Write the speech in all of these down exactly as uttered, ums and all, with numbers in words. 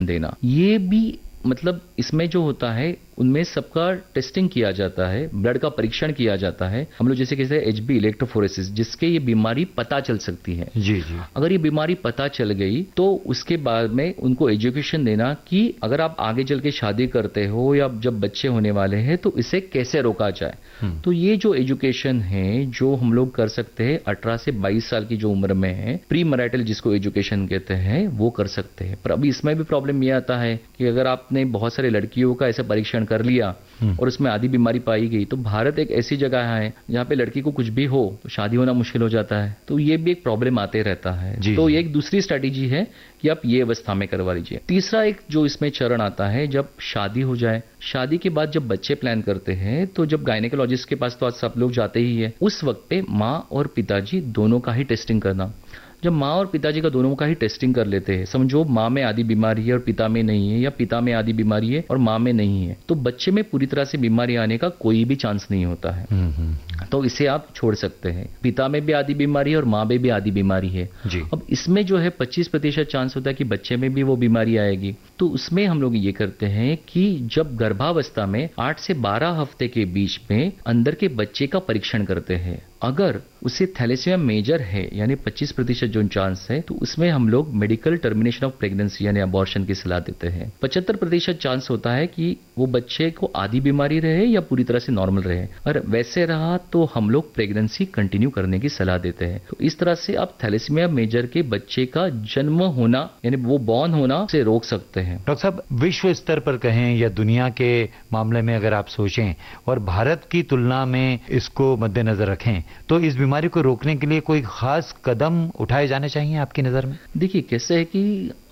देना, ये भी मतलब इसमें जो होता है उनमें सबका टेस्टिंग किया जाता है, ब्लड का परीक्षण किया जाता है। हम लोग जैसे कहते हैं एच बी इलेक्ट्रोफोरेसिस, जिसके ये बीमारी पता चल सकती है। जी जी। अगर ये बीमारी पता चल गई तो उसके बाद में उनको एजुकेशन देना कि अगर आप आगे चल के शादी करते हो या जब बच्चे होने वाले हैं तो इसे कैसे रोका जाए। तो ये जो एजुकेशन है जो हम लोग कर सकते हैं अठारह से बाईस साल की जो उम्र में है, प्री मैरिटल जिसको एजुकेशन कहते हैं, वो कर सकते हैं। पर अभी इसमें भी प्रॉब्लम ये आता है कि अगर आपने बहुत सारे लड़कियों का ऐसा परीक्षण कर लिया और उसमें आधी बीमारी पाई गई, तो भारत एक ऐसी जगह है जहाँ पे लड़की को कुछ भी हो तो शादी होना मुश्किल हो जाता है। तो ये भी एक प्रॉब्लम आते रहता है। जी, तो जी। ये एक दूसरी स्ट्रैटेजी है कि आप ये अवस्था में करवा लीजिए। तीसरा एक जो इसमें चरण आता है जब शादी हो जाए, शादी के बाद जब बच्चे प्लान करते हैं तो जब गायनेकोलॉजिस्ट के पास तो आज सब लोग जाते ही है, उस वक्त पे माँ और पिताजी दोनों का ही टेस्टिंग करना। जब माँ और पिताजी का दोनों का ही टेस्टिंग कर लेते हैं, समझो माँ में आधी बीमारी है और पिता में नहीं है, या पिता में आधी बीमारी है और माँ में नहीं है, तो बच्चे में पूरी तरह से बीमारी आने का कोई भी चांस नहीं होता है। तो इसे आप छोड़ सकते हैं। पिता में भी आधी बीमारी है और माँ में भी आधी बीमारी है जी। अब इसमें जो है पच्चीस प्रतिशत चांस होता है कि बच्चे में भी वो बीमारी आएगी। तो उसमें हम लोग ये करते हैं कि जब गर्भावस्था में आठ से बारह हफ्ते के बीच में अंदर के बच्चे का परीक्षण करते हैं। अगर उसे थैलेसीमिया मेजर है यानी पच्चीस प्रतिशत जो चांस है, तो उसमें हम लोग मेडिकल टर्मिनेशन ऑफ प्रेगनेंसी यानी अबॉर्शन की सलाह देते हैं। पचहत्तर प्रतिशत चांस होता है कि वो बच्चे को आधी बीमारी रहे या पूरी तरह से नॉर्मल रहे, और वैसे रहा तो हम लोग प्रेगनेंसी कंटिन्यू करने की सलाह देते हैं। तो इस तरह से आप थैलेसीमिया मेजर के बच्चे का जन्म होना यानी वो बॉर्न होना से रोक सकते हैं। डॉक्टर साहब, विश्व स्तर पर कहें या दुनिया के मामले में अगर आप सोचें और भारत की तुलना में इसको मद्देनजर रखें, तो इस बीमारी को रोकने के लिए कोई खास कदम उठाए जाने चाहिए आपकी नजर में? देखिए कैसे है कि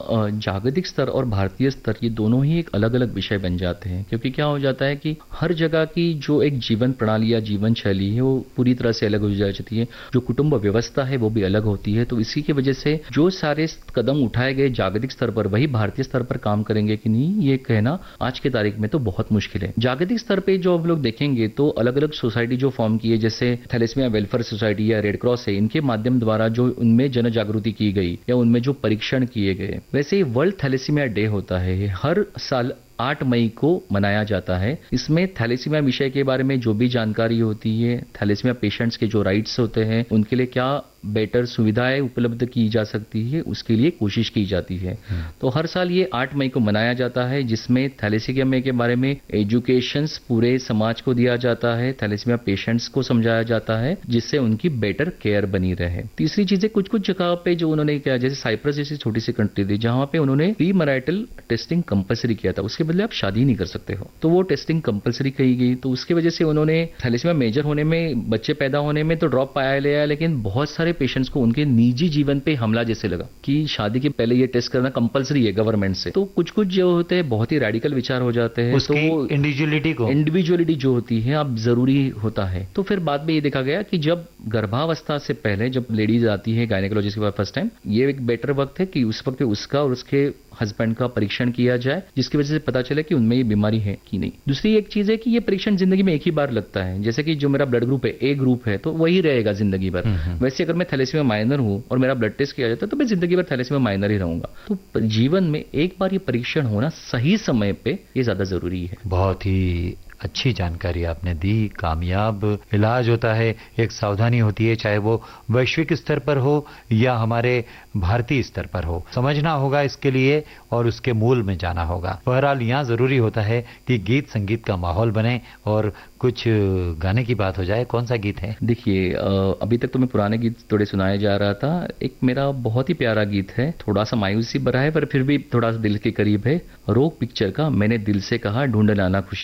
जागतिक स्तर और भारतीय स्तर ये दोनों ही एक अलग अलग विषय बन जाते हैं, क्योंकि क्या हो जाता है कि हर जगह की जो एक जीवन प्रणाली या जीवन शैली है वो पूरी तरह से अलग हो जाती है, जो कुटुंब व्यवस्था है वो भी अलग होती है। तो इसी की वजह से जो सारे कदम उठाए गए जागतिक स्तर पर वही भारतीय स्तर पर काम करेंगे कि नहीं, ये कहना आज की तारीख में तो बहुत मुश्किल है। जागतिक स्तर पर जो हम लोग देखेंगे तो अलग अलग सोसाइटी जो फॉर्म की है, जैसे थैलेसीमिया वेलफेयर सोसाइटी या रेड क्रॉस है, इनके माध्यम द्वारा जो उनमें जन जागृति की गई या उनमें जो परीक्षण किए गए। वैसे ही वर्ल्ड थैलेसीमिया डे होता है, हर साल आठ मई को मनाया जाता है। इसमें थैलेसीमिया विषय के बारे में जो भी जानकारी होती है, थैलेसीमिया पेशेंट्स के जो राइट्स होते हैं, उनके लिए क्या बेटर सुविधाएं उपलब्ध की जा सकती है, उसके लिए कोशिश की जाती है। तो हर साल ये आठ मई को मनाया जाता है, जिसमें थैलेसीमिया के बारे में एजुकेशंस पूरे समाज को दिया जाता है, थैलेसीमिया पेशेंट्स को समझाया जाता है, जिससे उनकी बेटर केयर बनी रहे। तीसरी चीजें कुछ कुछ जगह पे जो उन्होंने किया, जैसे साइप्रस जैसी छोटी सी कंट्री थी जहां पे उन्होंने प्री मैरिटल टेस्टिंग कंपलसरी किया था, उसके बदले आप शादी नहीं कर सकते हो, तो वो टेस्टिंग कंपलसरी कही गई। तो उसकी वजह से उन्होंने थैलेसीमिया मेजर होने में, बच्चे पैदा होने में तो ड्रॉप पाया लिया, लेकिन बहुत सारे पेशेंट्स को उनके निजी जीवन पे हमला जैसे लगा कि शादी के पहले ये टेस्ट करना कंपलसरी है गवर्नमेंट से। तो कुछ कुछ जो होते हैं बहुत ही रेडिकल विचार हो जाते हैं, उसकी तो इंडिविजुअलिटी को इंडिविजुअलिटी जो होती है अब जरूरी होता है। तो फिर बाद में ये देखा गया कि जब गर्भावस्था से पहले जब लेडीज आती है गायनेकोलॉजिस्ट के पास फर्स्ट टाइम, ये एक बेटर वक्त है कि उस वक्त उसका और उसके हस्बैंड का परीक्षण किया जाए, जिसकी वजह से पता चले कि उनमें ये बीमारी है कि नहीं। दूसरी एक चीज है कि ये परीक्षण जिंदगी में एक ही बार लगता है, जैसे कि जो मेरा ब्लड ग्रुप है ए ग्रुप है तो वही रहेगा जिंदगी भर। वैसे अगर मैं थैलेसीमिया माइनर हूं और मेरा ब्लड टेस्ट किया जाता है तो मैं जिंदगी भर थैलेसीमिया माइनर ही रहूंगा। तो जीवन में एक बार ये परीक्षण होना सही समय पे ये ज्यादा जरूरी है। बहुत ही अच्छी जानकारी आपने दी। कामयाब इलाज होता है, एक सावधानी होती है, चाहे वो वैश्विक स्तर पर हो या हमारे भारतीय स्तर पर हो। समझना होगा इसके लिए और उसके मूल में जाना होगा। बहरहाल यहाँ जरूरी होता है कि गीत संगीत का माहौल बने और कुछ गाने की बात हो जाए। कौन सा गीत है? देखिए अभी तक तो मैं पुराने गीत थोड़े सुनाए जा रहा था, एक मेरा बहुत ही प्यारा गीत है, थोड़ा सा मायूसी भरा है पर फिर भी थोड़ा सा दिल के करीब है। रोक पिक्चर का मैंने दिल से कहा ढूंढ लाना खुशी।